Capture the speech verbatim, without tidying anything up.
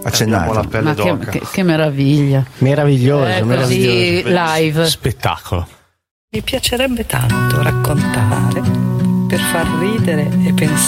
Accendiamo la pelle Ma che, d'oca. che, che meraviglia. Meraviglioso, Eh, meraviglioso. così live. Spettacolo. Mi piacerebbe tanto raccontare per far ridere e pensare